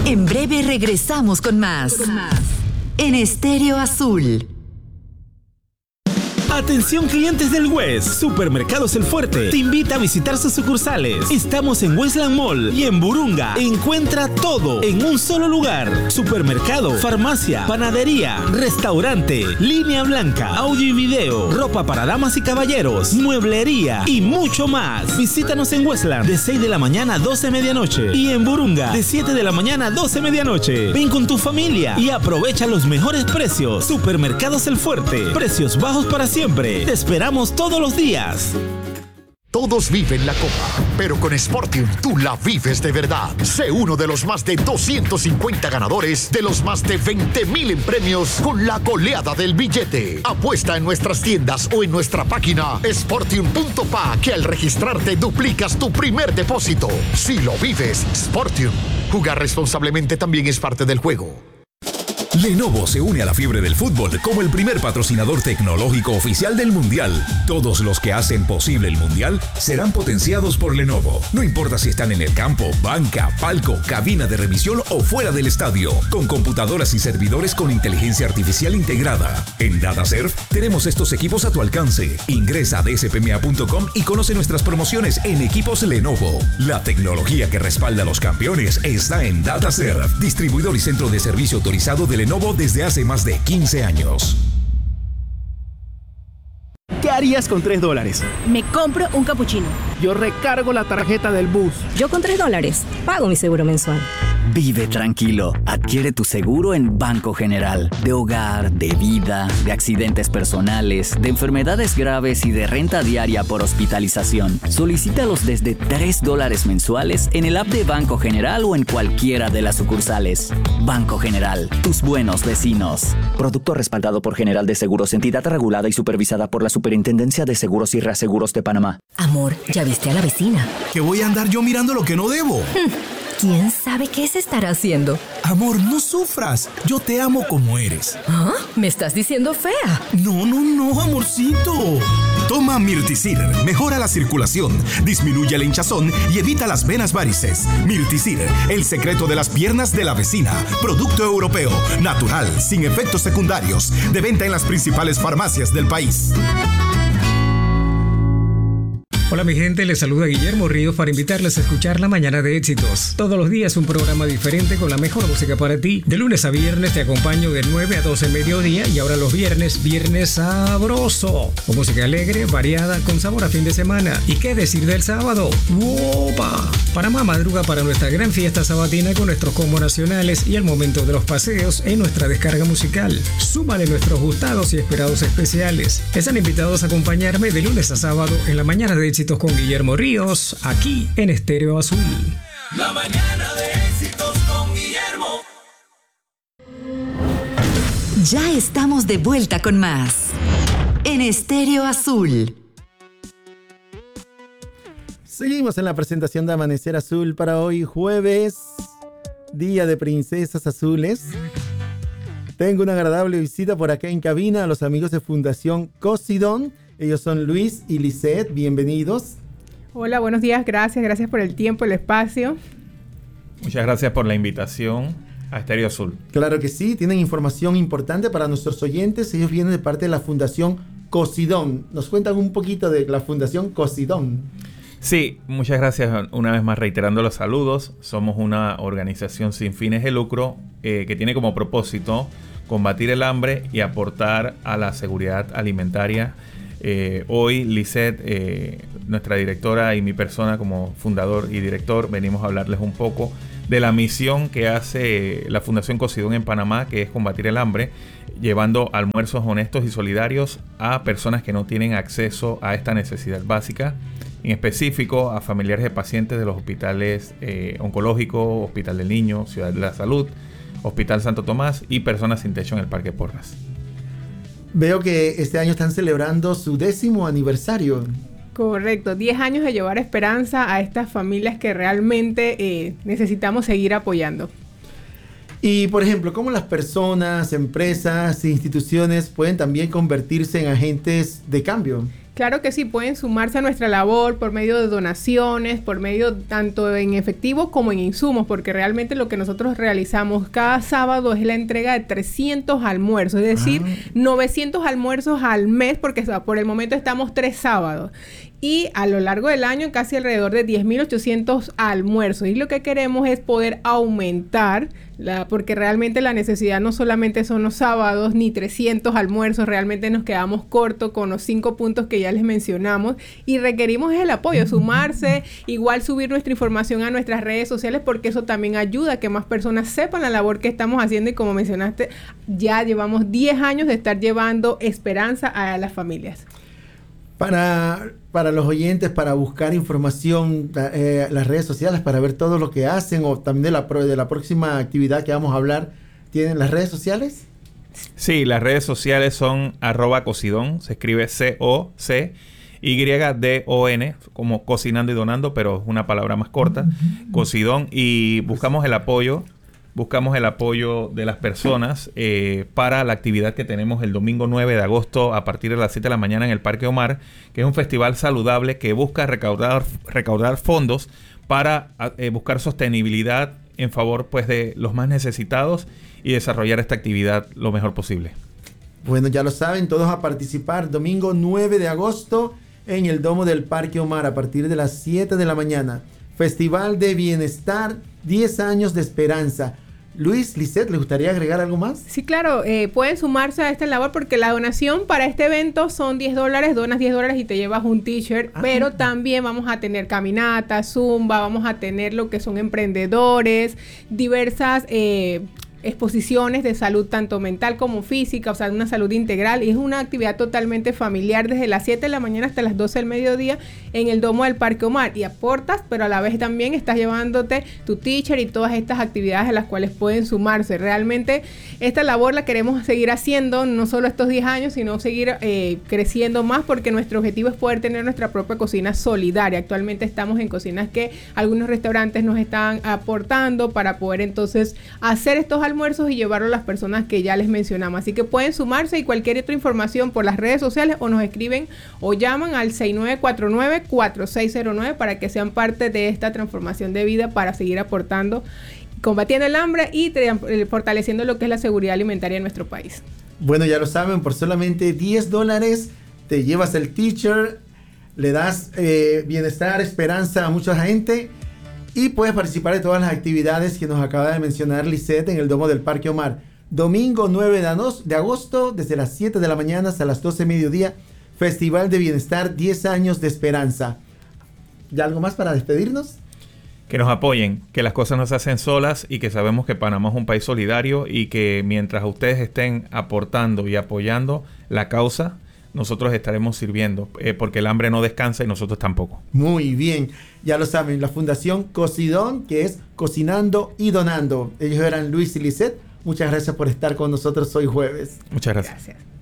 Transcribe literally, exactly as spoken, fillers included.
En breve regresamos con más. Con más. En Estéreo Azul. Atención clientes del West, Supermercados El Fuerte te invita a visitar sus sucursales. Estamos en Westland Mall y en Burunga. Encuentra todo en un solo lugar. Supermercado, farmacia, panadería, restaurante, línea blanca, audio y video, ropa para damas y caballeros, mueblería y mucho más. Visítanos en Westland de seis de la mañana a doce de medianoche y en Burunga de siete de la mañana a doce de medianoche. Ven con tu familia y aprovecha los mejores precios. Supermercados El Fuerte, precios bajos para siempre. Te esperamos todos los días. Todos viven la copa, pero con Sportium tú la vives de verdad. Sé uno de los más de doscientos cincuenta ganadores de los más de veinte mil en premios con la goleada del billete. Apuesta en nuestras tiendas o en nuestra página sportium punto pa, que al registrarte duplicas tu primer depósito. Si lo vives, Sportium. Jugar responsablemente también es parte del juego. Lenovo se une a la fiebre del fútbol como el primer patrocinador tecnológico oficial del Mundial. Todos los que hacen posible el Mundial serán potenciados por Lenovo. No importa si están en el campo, banca, palco, cabina de revisión o fuera del estadio. Con computadoras y servidores con inteligencia artificial integrada. En DataServe tenemos estos equipos a tu alcance. Ingresa a d s p m a punto com y conoce nuestras promociones en equipos Lenovo. La tecnología que respalda a los campeones está en DataServe, distribuidor y centro de servicio autorizado de Lenovo desde hace más de quince años. ¿Qué harías con tres dólares? Me compro un capuchino. Yo recargo la tarjeta del bus. Yo con tres dólares pago mi seguro mensual. Vive tranquilo. Adquiere tu seguro en Banco General. De hogar, de vida, de accidentes personales, de enfermedades graves y de renta diaria por hospitalización. Solicítalos desde tres dólares mensuales en el app de Banco General o en cualquiera de las sucursales. Banco General, tus buenos vecinos. Producto respaldado por General de Seguros, entidad regulada y supervisada por la Superintendencia de Seguros y Reaseguros de Panamá. Amor, ¿ya viste a la vecina? ¿Que voy a andar yo mirando lo que no debo? ¿Quién sabe qué se estará haciendo? Amor, no sufras. Yo te amo como eres. ¿Ah? ¿Me estás diciendo fea? No, no, no, amorcito. Toma Mirticir. Mejora la circulación, disminuye la hinchazón y evita las venas varices. Mirticir, el secreto de las piernas de la vecina. Producto europeo, natural, sin efectos secundarios. De venta en las principales farmacias del país. Hola mi gente, les saluda Guillermo Ríos para invitarles a escuchar La Mañana de Éxitos. Todos los días un programa diferente con la mejor música para ti. De lunes a viernes te acompaño de nueve a doce mediodía y ahora los viernes, viernes sabroso. Con música alegre, variada, con sabor a fin de semana. ¿Y qué decir del sábado? ¡Wopa! Panamá madruga para nuestra gran fiesta sabatina con nuestros combos nacionales y el momento de los paseos en nuestra descarga musical. Súmale nuestros gustados y esperados especiales. Están invitados a acompañarme de lunes a sábado en La Mañana de Éxitos con Guillermo Ríos, aquí en Estéreo Azul. La Mañana de Éxitos con Guillermo. Ya estamos de vuelta con más en Estéreo Azul. Seguimos en la presentación de Amanecer Azul para hoy jueves, día de Princesas Azules. Tengo una agradable visita por acá en cabina a los amigos de Fundación Cosidón. Ellos son Luis y Lisette, bienvenidos. Hola, buenos días, gracias, gracias por el tiempo, el espacio. Muchas gracias por la invitación a Estéreo Azul. Claro que sí, tienen información importante para nuestros oyentes. Ellos vienen de parte de la Fundación Cosidón. ¿Nos cuentan un poquito de la Fundación Cosidón? Sí, muchas gracias una vez más reiterando los saludos. Somos una organización sin fines de lucro eh, que tiene como propósito combatir el hambre y aportar a la seguridad alimentaria. Eh, hoy Lisette, eh, nuestra directora, y mi persona como fundador y director venimos a hablarles un poco de la misión que hace la Fundación Cosidón en Panamá, que es combatir el hambre, llevando almuerzos honestos y solidarios a personas que no tienen acceso a esta necesidad básica, en específico a familiares de pacientes de los hospitales eh, oncológicos, Hospital del Niño, Ciudad de la Salud, Hospital Santo Tomás y personas sin techo en el Parque Porras. Veo que este año están celebrando su décimo aniversario. Correcto, diez años de llevar esperanza a estas familias que realmente eh, necesitamos seguir apoyando. Y, por ejemplo, ¿cómo las personas, empresas e instituciones pueden también convertirse en agentes de cambio? Claro que sí, pueden sumarse a nuestra labor por medio de donaciones, por medio tanto en efectivo como en insumos, porque realmente lo que nosotros realizamos cada sábado es la entrega de trescientos almuerzos, es decir, ah. novecientos almuerzos al mes, porque por el momento estamos tres sábados. Y a lo largo del año casi alrededor de diez mil ochocientos almuerzos. Y lo que queremos es poder aumentar, la, porque realmente la necesidad no solamente son los sábados ni trescientos almuerzos, realmente nos quedamos cortos con los cinco puntos que ya les mencionamos y requerimos el apoyo, sumarse, igual subir nuestra información a nuestras redes sociales, porque eso también ayuda a que más personas sepan la labor que estamos haciendo. Y como mencionaste, ya llevamos diez años de estar llevando esperanza a las familias. Para, para los oyentes, para buscar información, eh, las redes sociales, para ver todo lo que hacen, o también de la, de la próxima actividad que vamos a hablar, ¿tienen las redes sociales? Sí, las redes sociales son arroba cocidón, se escribe C O C Y D O N, como cocinando y donando, pero es una palabra más corta, uh-huh. Cocidón, y buscamos el apoyo. Buscamos el apoyo de las personas eh, para la actividad que tenemos el domingo nueve de agosto a partir de las siete de la mañana en el Parque Omar, que es un festival saludable que busca recaudar, recaudar fondos para eh, buscar sostenibilidad en favor, pues, de los más necesitados y desarrollar esta actividad lo mejor posible. Bueno, ya lo saben, todos a participar domingo nueve de agosto en el Domo del Parque Omar a partir de las siete de la mañana. Festival de Bienestar, diez años de esperanza. Luis, Lisette, ¿les gustaría agregar algo más? Sí, claro, eh, pueden sumarse a esta labor porque la donación para este evento son diez dólares, donas diez dólares y te llevas un t-shirt, ah, pero también vamos a tener caminatas, zumba, vamos a tener lo que son emprendedores, diversas eh, exposiciones de salud tanto mental como física, o sea, una salud integral, y es una actividad totalmente familiar desde las siete de la mañana hasta las doce del mediodía en el Domo del Parque Omar, y aportas, pero a la vez también estás llevándote tu teacher y todas estas actividades a las cuales pueden sumarse. Realmente esta labor la queremos seguir haciendo, no solo estos diez años, sino seguir eh, creciendo más, porque nuestro objetivo es poder tener nuestra propia cocina solidaria. Actualmente estamos en cocinas que algunos restaurantes nos están aportando para poder entonces hacer estos almuerzos y llevarlo a las personas que ya les mencionamos. Así que pueden sumarse, y cualquier otra información por las redes sociales o nos escriben o llaman al seis nueve cuatro nueve, cuatro seis cero nueve para que sean parte de esta transformación de vida, para seguir aportando, combatiendo el hambre y fortaleciendo lo que es la seguridad alimentaria en nuestro país. Bueno, ya lo saben, por solamente diez dólares te llevas el teacher, le das eh, bienestar, esperanza a mucha gente. Y puedes participar de todas las actividades que nos acaba de mencionar Lisette en el Domo del Parque Omar. Domingo nueve de agosto, desde las siete de la mañana hasta las doce de mediodía, Festival de Bienestar, diez años de esperanza. ¿Y algo más para despedirnos? Que nos apoyen, que las cosas no se hacen solas y que sabemos que Panamá es un país solidario y que mientras ustedes estén aportando y apoyando la causa, nosotros estaremos sirviendo, eh, porque el hambre no descansa y nosotros tampoco. Muy bien, ya lo saben, la Fundación Cocidón, que es Cocinando y Donando. Ellos eran Luis y Lisette. Muchas gracias por estar con nosotros hoy jueves. Muchas gracias. Gracias.